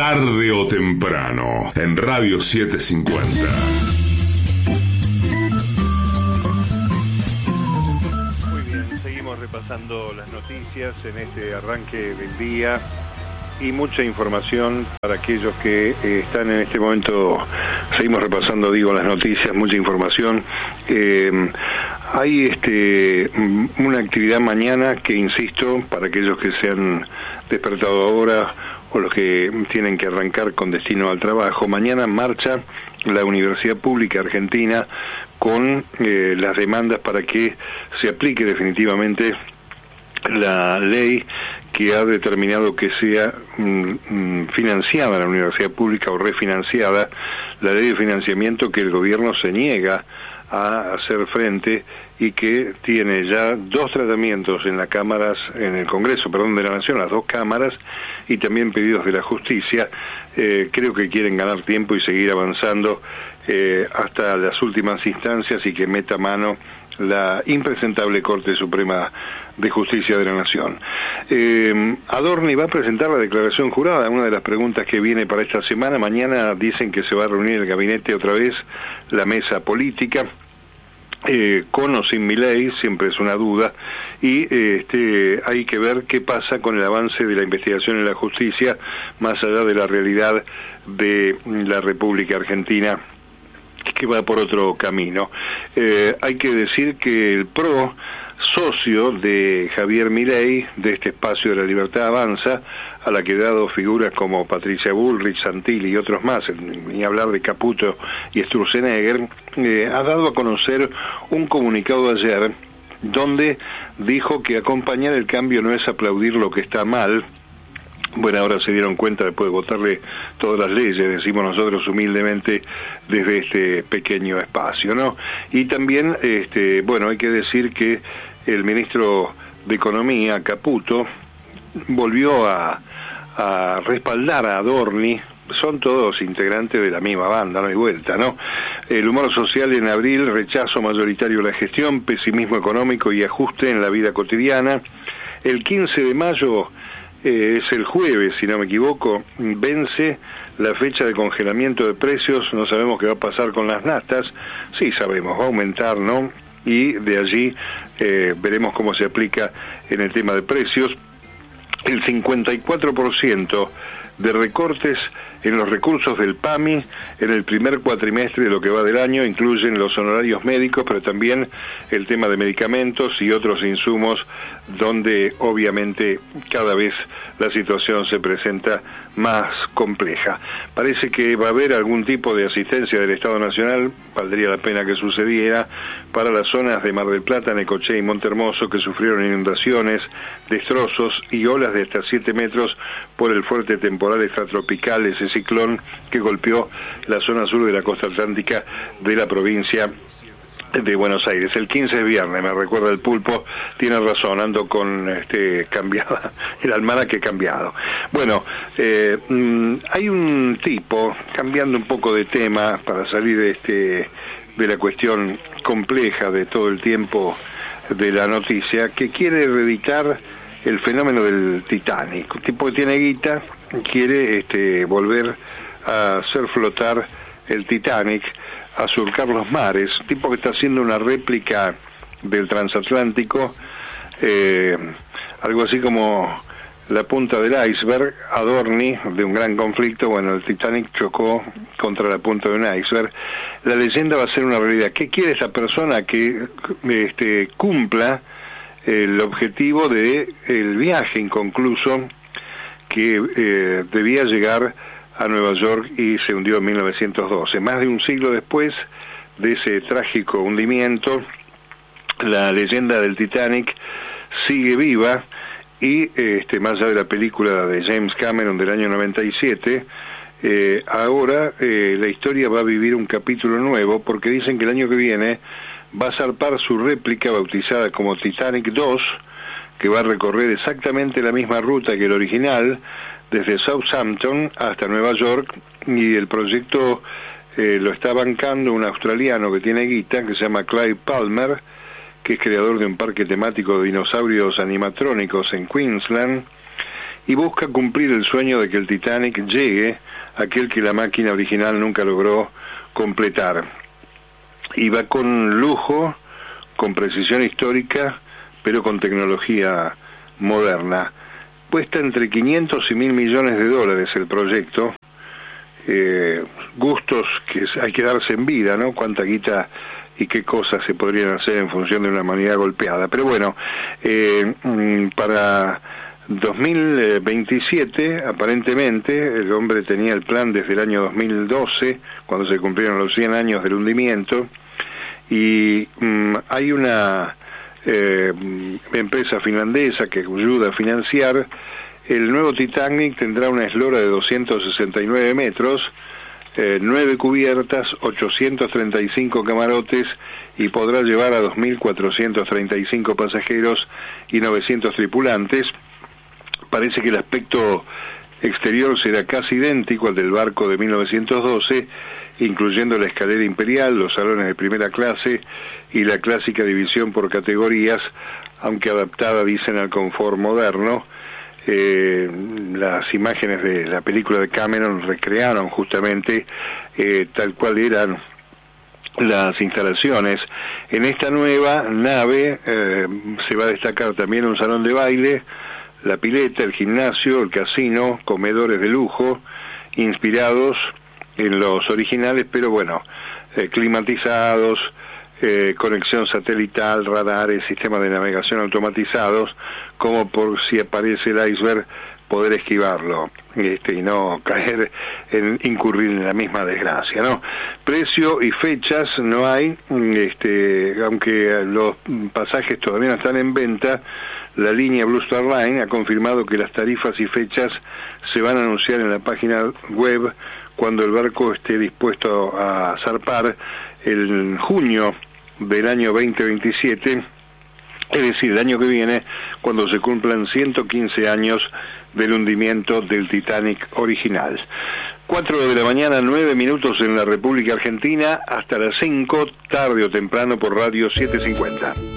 Tarde o temprano, en Radio 750. Muy bien, seguimos repasando las noticias en este arranque del día y mucha información para aquellos que están en este momento. Seguimos repasando, las noticias, mucha información. Hay una actividad mañana que, insisto, para aquellos que se han despertado ahora o los que tienen que arrancar con destino al trabajo. Mañana marcha la Universidad Pública Argentina con las demandas para que se aplique definitivamente la ley que ha determinado que sea financiada la universidad pública o refinanciada, la ley de financiamiento que el gobierno se niega a hacer frente y que tiene ya 2 tratamientos en las cámaras, en el Congreso, de la Nación, las 2 cámaras, y también pedidos de la justicia. Creo que quieren ganar tiempo y seguir avanzando hasta las últimas instancias y que meta mano la impresentable Corte Suprema de Justicia de la Nación. Adorni va a presentar la declaración jurada, una de las preguntas que viene para esta semana. Mañana dicen que se va a reunir el gabinete otra vez, la mesa política, con o sin Milei, siempre es una duda, y hay que ver qué pasa con el avance de la investigación en la justicia, más allá de la realidad de la República Argentina, que va por otro camino. Hay que decir que el PRO, socio de Javier Milei, de este espacio de la Libertad Avanza, a la que he dado figuras como Patricia Bullrich, Santilli y otros más, ni hablar de Caputo y Sturzenegger, ha dado a conocer un comunicado ayer donde dijo que acompañar el cambio no es aplaudir lo que está mal. Bueno, ahora se dieron cuenta después de votarle todas las leyes, decimos nosotros humildemente desde este pequeño espacio, ¿no? Y también, hay que decir que el ministro de Economía, Caputo, volvió a respaldar a Adorni. Son todos integrantes de la misma banda, no hay vuelta, ¿no? El humor social en abril, rechazo mayoritario a la gestión, pesimismo económico y ajuste en la vida cotidiana. El 15 de mayo... es el jueves, si no me equivoco, vence la fecha de congelamiento de precios. No sabemos qué va a pasar con las naftas. Sí sabemos, va a aumentar, ¿no? Y de allí veremos cómo se aplica en el tema de precios. El 54% de recortes en los recursos del PAMI en el primer cuatrimestre de lo que va del año incluyen los honorarios médicos, pero también el tema de medicamentos y otros insumos, donde obviamente cada vez la situación se presenta más compleja. Parece que va a haber algún tipo de asistencia del Estado Nacional, valdría la pena que sucediera, para las zonas de Mar del Plata, Necochea y Montehermoso, que sufrieron inundaciones, destrozos y olas de hasta 7 metros por el fuerte temporal extratropical, ese ciclón que golpeó la zona sur de la costa atlántica de la provincia de Buenos Aires. El 15 es viernes, me recuerda el Pulpo, tiene razón, ando con cambiada, el almanaque cambiado. Bueno, hay un tipo, cambiando un poco de tema para salir de la cuestión compleja de todo el tiempo de la noticia, que quiere reeditar el fenómeno del Titanic. Un tipo que tiene guita, quiere volver a hacer flotar el Titanic, a surcar los mares, tipo que está haciendo una réplica del transatlántico, algo así como la punta del iceberg. Adorni, de un gran conflicto, bueno, el Titanic chocó contra la punta de un iceberg. La leyenda va a ser una realidad. ¿Qué quiere esa persona? Que cumpla el objetivo de el viaje inconcluso que debía llegar a Nueva York y se hundió en 1912. Más de un siglo después de ese trágico hundimiento, la leyenda del Titanic sigue viva y más allá de la película de James Cameron del año 97, ahora la historia va a vivir un capítulo nuevo, porque dicen que el año que viene va a zarpar su réplica bautizada como Titanic 2, que va a recorrer exactamente la misma ruta que el original, desde Southampton hasta Nueva York, y el proyecto lo está bancando un australiano que tiene guita, que se llama Clive Palmer, que es creador de un parque temático de dinosaurios animatrónicos en Queensland, y busca cumplir el sueño de que el Titanic llegue a aquel que la máquina original nunca logró completar. Y va con lujo, con precisión histórica, pero con tecnología moderna. Cuesta entre 500 y 1.000 millones de dólares el proyecto. Gustos que hay que darse en vida, ¿no? Cuánta guita y qué cosas se podrían hacer en función de una humanidad golpeada. Pero bueno, para 2027, aparentemente, el hombre tenía el plan desde el año 2012, cuando se cumplieron los 100 años del hundimiento, y hay una empresa finlandesa que ayuda a financiar. El nuevo Titanic tendrá una eslora de 269 metros, 9 cubiertas, 835 camarotes y podrá llevar a 2.435 pasajeros y 900 tripulantes. Parece que el aspecto exterior será casi idéntico al del barco de 1912, incluyendo la escalera imperial, los salones de primera clase y la clásica división por categorías, aunque adaptada, dicen, al confort moderno. Las imágenes de la película de Cameron recrearon justamente tal cual eran las instalaciones. En esta nueva nave se va a destacar también un salón de baile, la pileta, el gimnasio, el casino, comedores de lujo, inspirados en los originales, pero bueno, climatizados, conexión satelital, radares, sistemas de navegación automatizados, como por si aparece el iceberg, poder esquivarlo, y no caer en incurrir en la misma desgracia, ¿no? Precio y fechas no hay, aunque los pasajes todavía no están en venta. La línea Blue Star Line ha confirmado que las tarifas y fechas se van a anunciar en la página web cuando el barco esté dispuesto a zarpar en junio del año 2027, es decir, el año que viene, cuando se cumplan 115 años del hundimiento del Titanic original. 4 de la mañana, 9 minutos en la República Argentina, hasta las 5, tarde o temprano por Radio 750.